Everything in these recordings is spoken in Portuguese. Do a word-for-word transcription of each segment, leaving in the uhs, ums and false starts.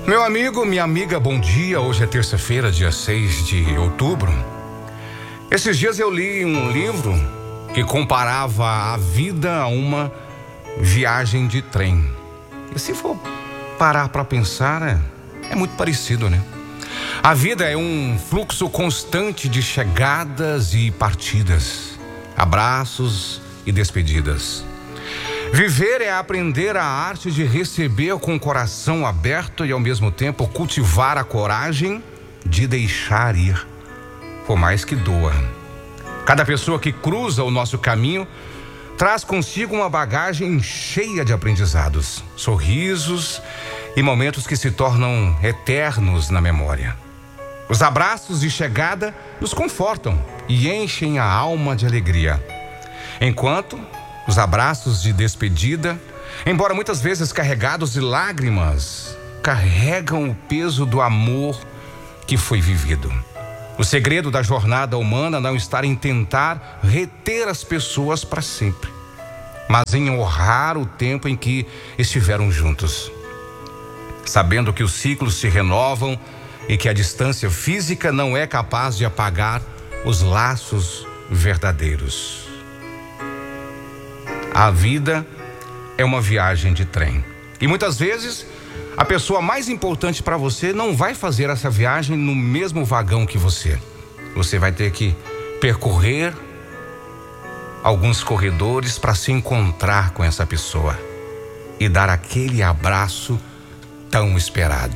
Meu amigo, minha amiga, bom dia. Hoje é terça-feira, dia seis de outubro. Esses dias eu li um livro que comparava a vida a uma viagem de trem. E se for parar para pensar, é, é muito parecido, né? A vida é um fluxo constante de chegadas e partidas, abraços e despedidas. Viver é aprender a arte de receber com o coração aberto e, ao mesmo tempo, cultivar a coragem de deixar ir, por mais que doa. Cada pessoa que cruza o nosso caminho traz consigo uma bagagem cheia de aprendizados, sorrisos e momentos que se tornam eternos na memória. Os abraços de chegada nos confortam e enchem a alma de alegria, enquanto os abraços de despedida, embora muitas vezes carregados de lágrimas, carregam o peso do amor que foi vivido. O segredo da jornada humana não está em tentar reter as pessoas para sempre, mas em honrar o tempo em que estiveram juntos, sabendo que os ciclos se renovam e que a distância física não é capaz de apagar os laços verdadeiros. A vida é uma viagem de trem. E muitas vezes, a pessoa mais importante para você não vai fazer essa viagem no mesmo vagão que você. Você vai ter que percorrer alguns corredores para se encontrar com essa pessoa e dar aquele abraço tão esperado.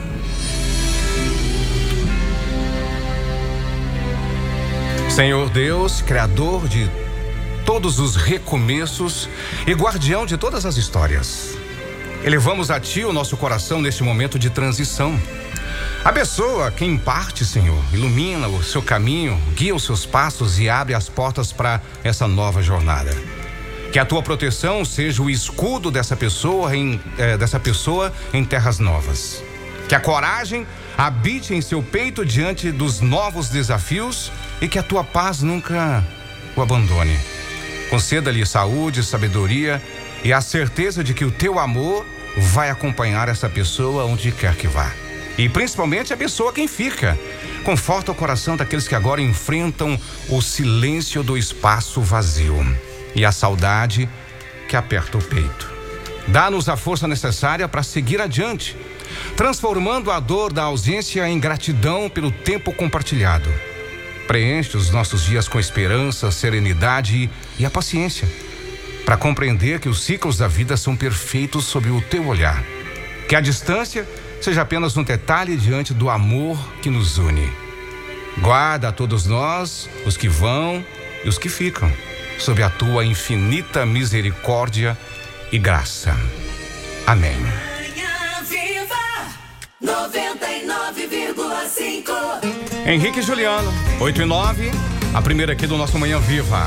Senhor Deus, Criador de todos os recomeços e guardião de todas as histórias, elevamos a Ti o nosso coração neste momento de transição. Abençoa quem parte, Senhor, ilumina o seu caminho, guia os seus passos e abre as portas para essa nova jornada. Que a Tua proteção seja o escudo dessa pessoa em, eh, dessa pessoa em terras novas. Que a coragem habite em seu peito diante dos novos desafios e que a Tua paz nunca o abandone. Conceda-lhe saúde, sabedoria e a certeza de que o Teu amor vai acompanhar essa pessoa onde quer que vá. E principalmente abençoa quem fica. Conforta o coração daqueles que agora enfrentam o silêncio do espaço vazio e a saudade que aperta o peito. Dá-nos a força necessária para seguir adiante, transformando a dor da ausência em gratidão pelo tempo compartilhado. Preenche os nossos dias com esperança, serenidade e a paciência, para compreender que os ciclos da vida são perfeitos sob o Teu olhar. Que a distância seja apenas um detalhe diante do amor que nos une. Guarda a todos nós, os que vão e os que ficam, sob a Tua infinita misericórdia e graça. Amém. noventa e nove vírgula cinco. Henrique e Juliano, oito e nove, a primeira aqui do nosso Manhã Viva.